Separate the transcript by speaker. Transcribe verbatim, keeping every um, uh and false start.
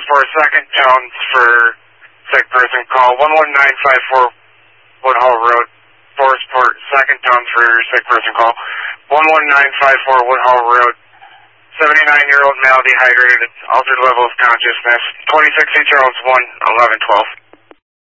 Speaker 1: Foresport, second tones for sick person call. one one nine five four Woodhull Road, Foresport, second tones for sick person call. one one nine five four Woodhull Road, seventy-nine-year-old male dehydrated, altered level of consciousness, twenty-six Charles one, eleven twelve.